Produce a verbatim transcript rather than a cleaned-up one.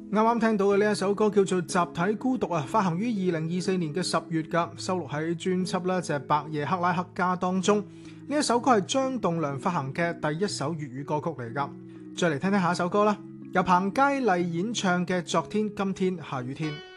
啱啱聽到嘅呢一首歌叫做《集體孤獨》啊，發行於二零二四年嘅十月㗎，收錄喺專輯咧就係《白夜克拉克家》當中。呢一首歌係張棟樑發行嘅第一首粵語歌曲嚟㗎。再嚟聽聽下一首歌啦，由彭佳麗演唱嘅《昨天、今天、下雨天》。